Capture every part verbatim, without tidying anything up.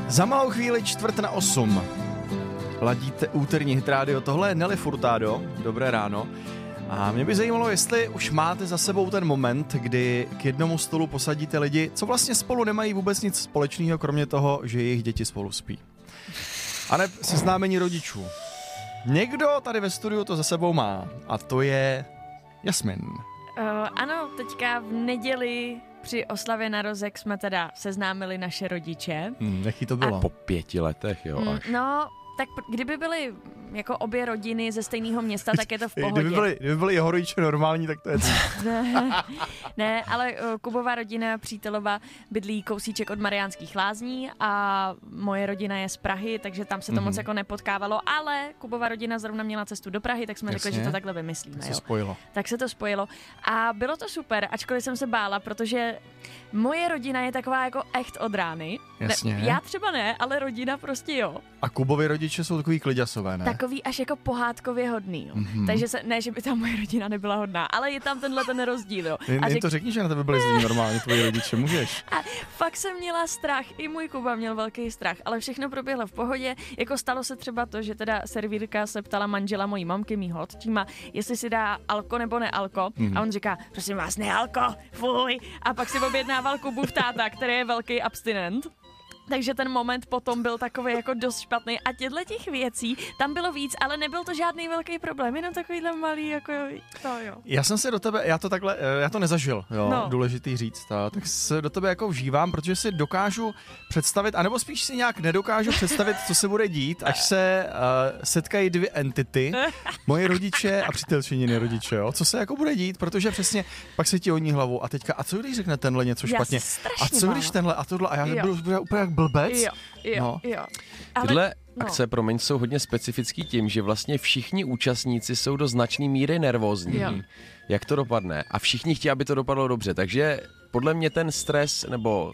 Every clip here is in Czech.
Za malou chvíli čtvrt na osm. Ladíte úterní Hit Radio, tohle je Nelly Furtado, dobré ráno. A mě by zajímalo, jestli už máte za sebou ten moment, kdy k jednomu stolu posadíte lidi, co vlastně spolu nemají vůbec nic společného, kromě toho, že jejich děti spolu spí. A ne seznámení rodičů. Někdo tady ve studiu to za sebou má a to je Jasmin. Uh, ano, teďka v neděli při oslavě narozek jsme teda seznámili naše rodiče. Hmm, jaký to bylo? A po pěti letech, jo. Až. Mm, no, tak pr- kdyby byly jako obě rodiny ze stejného města, tak je to v pohodě. Kdyby byly, kdyby byly jeho rodiče normální, tak to je... ne, ne, ale uh, Kubová rodina přítelova bydlí kousíček od Mariánských Lázní a moje rodina je z Prahy, takže tam se to mm-hmm. moc jako nepotkávalo, ale Kubová rodina zrovna měla cestu do Prahy, tak jsme Jasně. řekli, že to takhle vymyslíme. Tak se jo. spojilo. Tak se to spojilo a bylo to super, ačkoliv jsem se bála, protože moje rodina je taková jako echt od rány. Jasně. Ne, já třeba ne, ale rodina prostě jo. A Kubovi rodiče jsou takový kliďasové, ne? Takový až jako pohádkově hodný, jo. Mm-hmm. Takže se, ne, že by ta moje rodina nebyla hodná, ale je tam tenhle ten rozdíl, jo. Jen, a jen řek... to řekni, že na tebe byli zlí normálně tvoji rodiče, můžeš. A fakt jsem měla strach, i můj Kuba měl velký strach, ale všechno proběhlo v pohodě, jako stalo se třeba to, že teda servírka se ptala manžela mojí mamky, mýho otčíma, jestli si dá alko nebo nealko, mm-hmm. a on říká, prosím vás, nealko, fuj, a pak si objednával Kubův táta, který je velký abstinent. Takže ten moment potom byl takový jako dost špatný a těchto těch věcí tam bylo víc, ale nebyl to žádný velký problém, jenom takovýhle malý, jako to jo. Já jsem se do tebe, já to takhle, já to nezažil, jo, no. Důležitý říct, a, tak se do tebe jako vžívám, protože si dokážu představit, anebo spíš si nějak nedokážu představit, co se bude dít, až se uh, setkají dvě entity, moje rodiče a přítelčininy rodiče, jo, co se jako bude dít, protože přesně pak se ti hodní hlavu a teďka, a co když řekne tenhle něco špatně, a co když tenhle a tohle, a já budu, budu úplně jak blbec. Jo, jo, no. jo. Ale, Tyhle no. akce, promiň, jsou hodně specifický tím, že vlastně všichni účastníci jsou do značné míry nervózní. Jo. Jak to dopadne? A všichni chtějí, aby to dopadlo dobře. Takže podle mě ten stres, nebo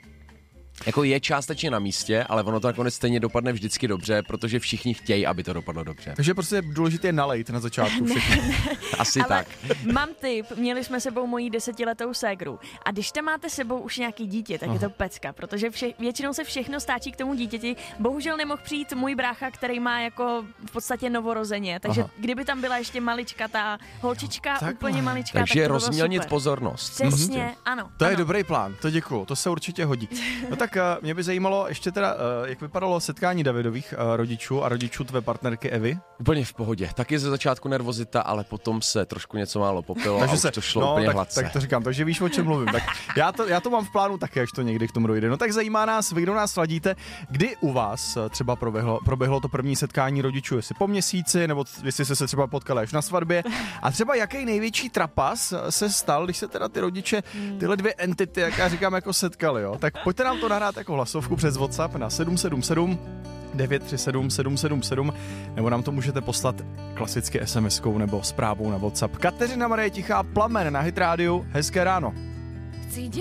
jako je částečně na místě, ale ono to nakonec stejně dopadne vždycky dobře, protože všichni chtějí, aby to dopadlo dobře. Takže prostě důležité je nalejt na začátku všechny. Asi ale tak. Mám tip, měli jsme sebou mojí desetiletou ségru a když tam máte sebou už nějaký dítě, tak Aha. je to pecka, protože vše, většinou se všechno stáčí k tomu dítěti. Bohužel nemohl přijít můj brácha, který má jako v podstatě novorozeně, takže Aha. kdyby tam byla ještě malička ta holčička, jo, úplně malička, takže tak to rozmělnit super. Pozornost. Přesně, mhm. ano. To ano. je dobrý plán, to děkuju, to se určitě hodí. No tak uh, mě by zajímalo ještě teda, uh, jak vypadalo setkání Davidových uh, rodičů a rodičů tvé partnerky Evy? Úplně v pohodě. Taky ze začátku nervozita, ale potom se trošku něco málo popilo takže a se, už to šlo no, úplně tak, hladce. Tak to říkám, takže víš, o čem mluvím. Tak já, to, já to mám v plánu taky, až to někdy k tomu dojde. No tak zajímá nás, vy kdo nás sladíte, kdy u vás třeba proběhlo, proběhlo to první setkání rodičů, jestli po měsíci, nebo jestli jste se třeba potkali až na svatbě. A třeba jaký největší trapas se stal, když se teda ty rodiče, tyhle dvě entity, jak já říkám, jako setkali, jo? Tak pojďte nám to nahrát jako hlasovku přes WhatsApp na sedm sedm sedm devět tři sedm sedm sedm sedm, nebo nám to můžete poslat klasicky es em eskou nebo zprávou na WhatsApp. Kateřina Marie Tichá, Plamen na Hit Radio. Hezké ráno.